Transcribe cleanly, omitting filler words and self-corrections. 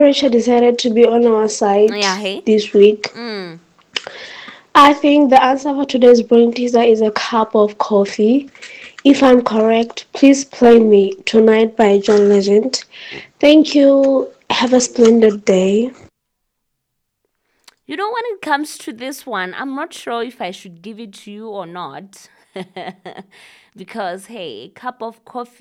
Richard decided to be on our side Yeah, hey. this week. Mm. I think the answer for today's brain teaser is a cup of coffee. If I'm correct, please play me Tonight by John Legend. Thank you. Have a splendid day. You know, when it comes to this one, I'm not sure if I should give it to you or not. Because, hey, a cup of coffee